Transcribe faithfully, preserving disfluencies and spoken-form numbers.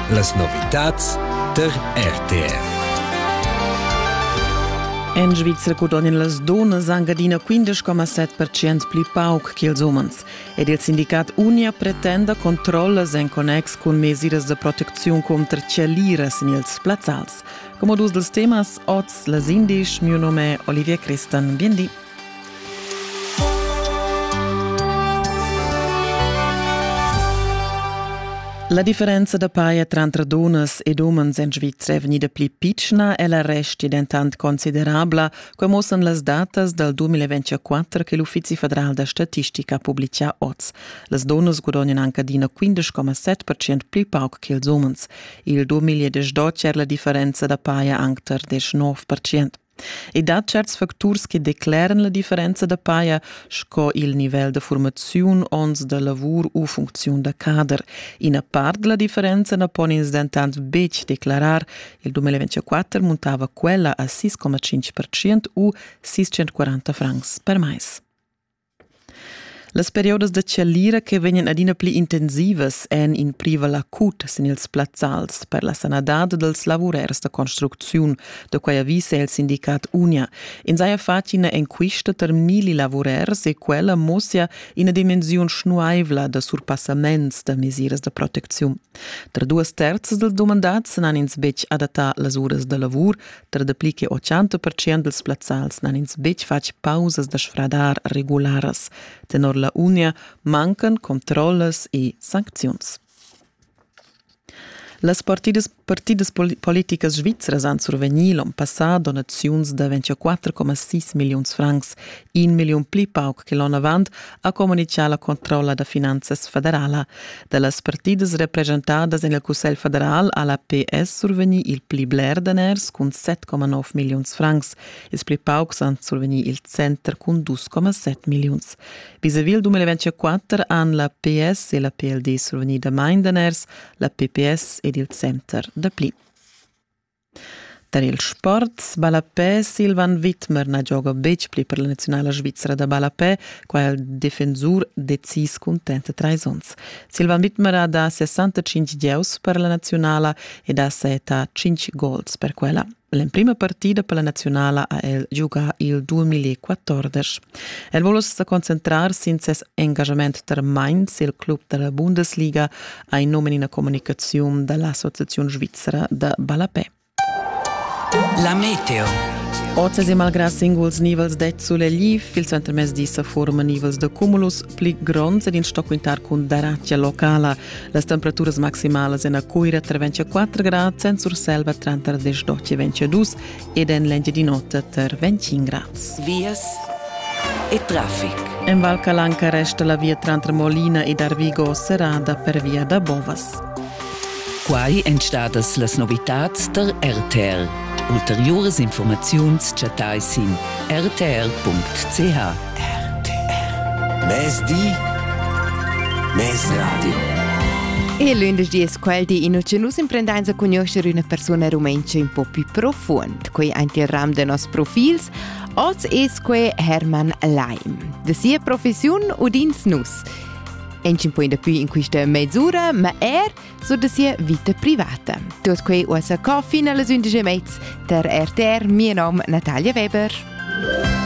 las novitats der R T R. In Svizzera guadagnan las donnas engadina quindici komma sette per cento pli pauc che els umans. Ed il sindicat Unia pretende controllas en connex con mesures de protezione contra cialiras in ils plazzals. Come dus dels temas, oz las indisch, mio nome è Olivia Cristan. Biendi. La differenza da paia tra donnas ed umans in Svizzera è venuta più piccola e la resta è diventata considerabile, come mostrano le date del duemilaventiquattro che l'Ufficio Federale di Statistica ha pubblicato oggi. Le donne guadagnano anche di quindici komma sette per cento più poco che gli uomini. Il duemiladiciotto era la differenza da paia anche del diciannove per cento. E da certi fattori che declarano la differenza da paia sco il livello di formazione ons de lavoro o funzione da cadre. In a parte della differenza ne può intanto bec declarar il duemilaventiquattro montava quella a sei komma cinque per cento o seicentoquaranta francs per mese. Les periodes de cialira che vengono adina pli intensivas en in priva l'acut sin ils plazzals per la sanidad dels lavorers de construcziun, de quai avvisa il sindicat Unia. In saia fatina enquista ter mili lavorers e quella mossia in a dimensiun schnuaivla de surpassaments de mesures de proteziun. Ter duas terzas dels domandats se n'han ins bec adatta las ures de lavur, ter de pli che ottanta per cento dels plazzals n'han ins bec fac pausas de sfradar regularas. Tenor la Unia mancan controlles e sanczions. Les partides, partides politicas svizzeras han survegni l'an passat donaziuns de ventiquattro komma sei milions francs, un milion pli pauc che l'an avant a comunicar la controlla da finanzas federala. De les partides representadas en el Cussell Federal a la P S survegni il pli bler deners con sette komma nove milions francs. Ils pli paucs han survegni il Center con due komma sette milions. Vis-a-vis il duemilaventiquattro han la P S e la P L D survegni de main deners, la P P S ed il Center de pli. Per il sport, Balapè Silvan Wittmer na gioca bec pli per la nazionale svizzera da Balapè, qua il difensur decis con trentatré ons. Silvan Wittmer ha da sessantacinque dieus per la nazionale e da seta cinque gols per quella. La prima partita per la nazionale ha el gioca il duemilaquattordici. El vuole concentrarsi in ses engagement ter Mainz, il club della Bundesliga, a in nome in comunicazione dell'Associazione Svizzera de Balapè. La meteo. Oggi si malgrado singuls nivels de sulle liv, il centro mes di sa forma nivels de cumulus pli grons ed in stocquintar con daraccia locala. Le temperaturas maximales in a Coira tra ventiquattro gradi, censur selva tra diciotto e ventidue ed en lenghe di notte ter venticinque gradi. Vias e traffic. In Val Calanca resta la via tra Molina ed Arvigo serrada per via da Bovas. Quai entstadas las novitats der R T R. Ulteriores informaziuns chatais in r t r punct c h. R T R. Mes di, mes radio. E lunedì dies quel di inoce nus imprendains a conoscere una persona rumenche un po' più profond, qui anche il ram de nos profils, oz es que Hermann Leim. De sia profession udins nus. Encin poi da più in questa mezz'ora, ma er so da sia vita privata. Tot quei ossa coffee nella undici mezz, ter R T R, mio nome Natalia Weber.